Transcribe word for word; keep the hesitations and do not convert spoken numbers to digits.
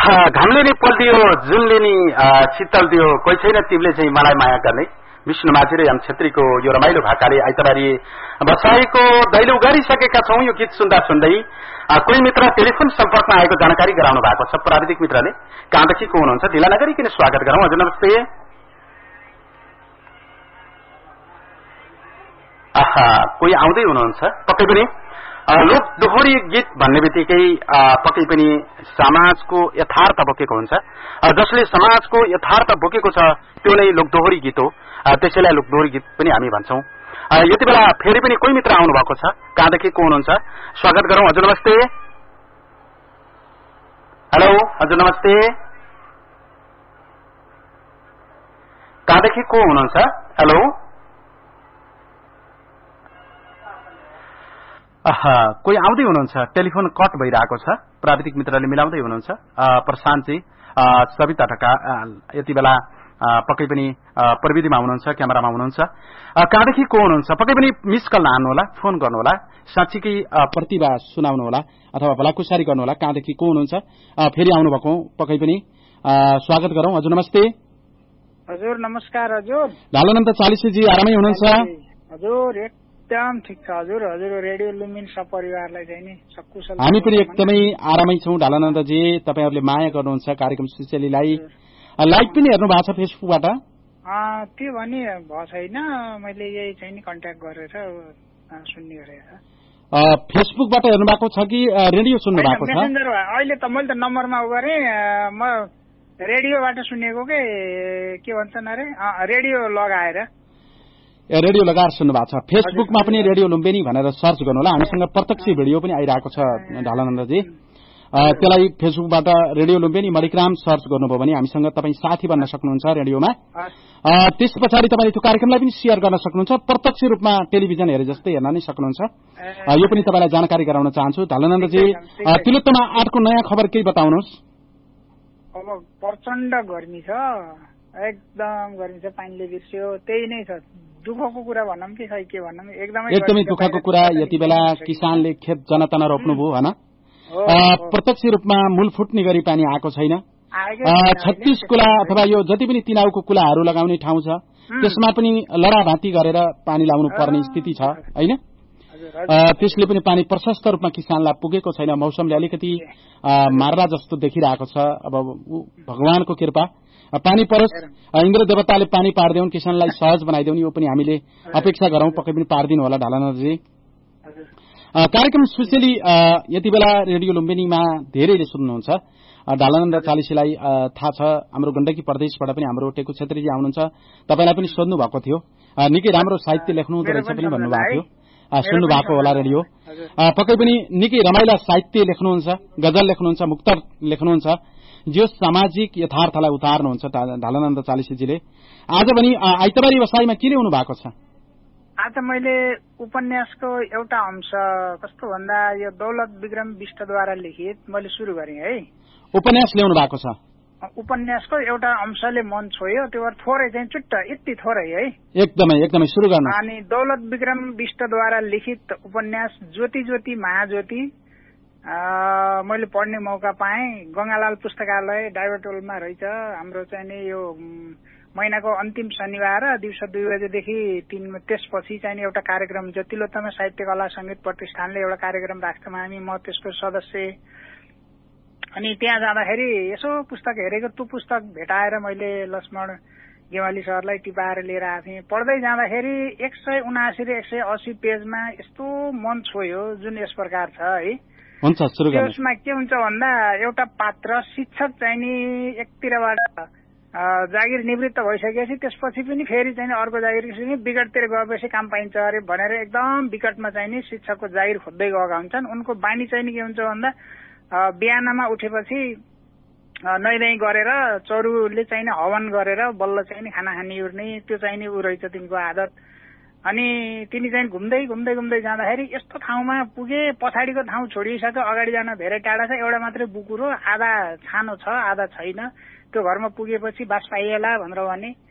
घामले नि पोल्दियो जुनले नि शीतल दियो कोही छैन तिमीले चाहिँ मलाई माया गर्ने विष्णु माझी र एम छेत्रीको यो रमाइलो भाकाले आइतबारी बसाएको दैलो गरिसकेका छौं। यो गीत सुन्दा सुन्दै कोही मित्र टेलिफोन सम्पर्कमा आएको जानकारी गराउनु भएको छ। प्राविधिक मित्रले कहाँदेखि को हुनुहुन्छ ढिला नगरिकन स्वागत गरौं। हजुर नमस्ते। आहा कोही आउँदै हुनुहुन्छ। पक्कै पनि लोक दोहोरी गीत भन्ने बित्तिकै पक्कै पनि समाजको यथार्थ बोकेको हुन्छ। जसले समाजको यथार्थ बोकेको छ त्यो नै लोक दोहोरी गीत हो। त्यसैलाई लोक दोहोरी गीत पनि हामी भन्छौं। यति बेला फेरि पनि कोही मित्र आउनु भएको छ। कहाँदेखि को हुनुहुन्छ स्वागत गरौं। हजुर नमस्ते। हेलो हजुर नमस्ते। कहाँदेखि को हुनुहुन्छ? हेलो कोही आउँदै हुनुहुन्छ। टेलिफोन कट भइरहेको छ। प्राविधिक मित्रले मिलाउँदै हुनुहुन्छ। प्रशान्तजी सविता ढका यति बेला पक्कै पनि प्रविधिमा हुनुहुन्छ, क्यामेरामा हुनुहुन्छ। कहाँदेखि को हुनुहुन्छ पक्कै पनि मिस कल हान्नुहोला, फोन गर्नुहोला, साँच्चीकै प्रतिभा सुनाउनु होला अथवा भलाकुसारी गर्नुहोला। कहाँदेखि को हुनुहुन्छ फेरि आउनुभएको पक्कै पनि स्वागत गरौं। हजुर नमस्ते। हजुर नमस्कार। हजुर ढालानन्द चालिसेजी आरामै हुनुहुन्छ? हजुर एकदम ठिक छ हजुर। हजुर रेडियो लुमिन सपरिवारलाई चाहिँ नि सकुशल हामी पनि एकदमै आरामै छौं। ढालानन्दजी तपाईहरुले माया गर्नुहुन्छ कार्यक्रम सुशेलीलाई। लाइभ पनि हेर्नु भएको छ फेसबुकबाट? त्यो भने भयो छैन, मैले यही चाहिँ नि कन्ट्याक्ट गरेर सुन्ने गरेको छ। फेसबुकबाट हेर्नु भएको छ कि रेडियो सुन्नु भएको छ? मेसेन्जर अहिले त मैले त नम्बरमा उ गरे, म रेडियोबाट सुनेको के के भन्छन् अरे रेडियो लगाएर रेडियो लगाएर सुन्नु भएको छ। फेसबुकमा पनि रेडियो लुम्बिनी भनेर सर्च गर्नु होला। हामीसँग प्रत्यक्ष भिडियो पनि आइरहेको छ ढालानन्दजी। त्यसलाई फेसबुकबाट रेडियो लुम्बिनी मणिग्राम सर्च गर्नुभयो भने हामीसँग तपाईँ साथी बन्न सक्नुहुन्छ रेडियोमा। त्यस पछाडि तपाईँले त्यो कार्यक्रमलाई पनि सेयर गर्न सक्नुहुन्छ। प्रत्यक्ष रूपमा टेलिभिजन हेरे जस्तै हेर्न नै सक्नुहुन्छ। यो पनि तपाईँलाई जानकारी गराउन चाहन्छु। ढालानन्दजी तिलोत्तमा आठको नयाँ खबर केही बताउनुहोस्। अब प्रचण्ड गर्मी छ, एकदम गर्मी छ, पानीले बिर्स्यो, त्यही नै छ। दुःखको कुरा भनौँ कि खै के भनौँ, एकदमै एकदमै दुःखको कुरा। यति बेला किसानले खेत जनातना रोप्नुभयो हैन, प्रत्यक्ष रूपमा मूल फुट्ने गरी पानी आएको छैन। छत्तीस कुला अथवा यो जति पनि तिनाउको कुलाहरू लगाउने ठाउँ छ त्यसमा पनि लडाभाँती गरेर पानी लाउनु पर्ने स्थिति छ हैन। त्यसले पनि पानी प्रशस्त रूपमा किसानलाई पुगेको छैन। मौसमले अलिकति मार्ला जस्तो देखिरहेको छ। अब भगवानको कृपा पानी परोस्, इन्द्र देवताले पानी पार्दैउन्, किसानलाई सहज बनाइदेउन्, यो पनि हामीले अपेक्षा गरौं। पक्कै पनि पार्दिनु होला ढालानन्दजी। कार्यक्रम सुशेली यति बेला रेडियो लुम्बिनीमा धेरैले सुन्नुहुन्छ। ढालानन्द चालिसीलाई थाहा छ, हाम्रो गण्डकी प्रदेशबाट पनि हाम्रो टेकु छेत्रीजी आउनुहुन्छ। तपाईलाई पनि सोध्नु भएको थियो, निकै राम्रो साहित्य लेख्नु हुँदो रहेछ पनि भन्नुभएको थियो। सुन्नु भएको होला रेडियो। पक्कै पनि निकै रमाइला साहित्य लेख्नुहुन्छ, गजल लेख्नुहुन्छ, मुक्तक लेख्नुहुन्छ, जो सामाजिक यथार्थलाई उतार्नुहुन्छ ढालानन्द चालिसीजीले। आज पनि आइतबारी बसाईमा के ल्याउनु भएको छ? आज मैले उपन्यासको एउटा अंश, कस्तो भन्दा यो दौलत विक्रम विष्टद्वारा लिखित मैले सुरु गरेँ है। उपन्यास ल्याउनु भएको छ? उपन्यासको एउटा अंशले मन छोयो, त्यो भएर थोरै चाहिँ चुट्ट यति थोरै है। एकदमै एकदमै सुरु गर्नु। अनि दौलत विक्रम विष्टद्वारा लिखित उपन्यास ज्योति ज्योति महाज्योति मैले पढ्ने मौका पाएँ। गंगालाल पुस्तकालय डाइभरटोलमा रहेछ। हाम्रो चाहिँ नि यो महिनाको अन्तिम शनिबार दिउँसो दुई बजेदेखि तीन त्यसपछि चाहिँ एउटा कार्यक्रम जो तिलोत्तमा साहित्य कला संगीत प्रतिष्ठानले एउटा कार्यक्रम राख्छौँ हामी, म त्यसको सदस्य। अनि त्यहाँ जाँदाखेरि यसो पुस्तक हेरेको, त्यो पुस्तक भेटाएर मैले लक्ष्मण गेवाली सरलाई टिपाएर लिएर आएको थिएँ। पढ्दै जाँदाखेरि एक सय उनासी र एक सय अस्सी पेजमा यस्तो मन छोयो जुन यस प्रकार छ है। हुन्छ सुरु गर्नु। त्यसमा के हुन्छ भन्दा एउटा पात्र शिक्षक चाहिँ नि एकतिरबाट जागिर निवृत्त भइसकेपछि त्यसपछि पनि फेरि चाहिँ अर्को जागिर विकटतिर गएपछि काम पाइन्छ अरे भनेर एकदम विकटमा चाहिँ नि शिक्षकको जागिर खोज्दै गएका हुन्छन्। उनको बानी चाहिँ नि के हुन्छ भन्दा बिहानमा उठेपछि नुहाइधुवाइ गरेर चरुले चाहिँ नि हवन गरेर बल्ल चाहिँ नि खाना खाने उर्ने, त्यो चाहिँ नि उ रहेछ तिनको आदत। अनि तिनी चाहिँ घुम्दै घुम्दै घुम्दै जाँदाखेरि यस्तो ठाउँमा पुगे, पछाडिको ठाउँ छोडिसक्यो, अगाडि जान धेरै टाढा छ, एउटा मात्रै बुकुरो, आधा छानो छ आधा छैन। त्यो घरमा पुगेपछि बास पाइएला भनेर भने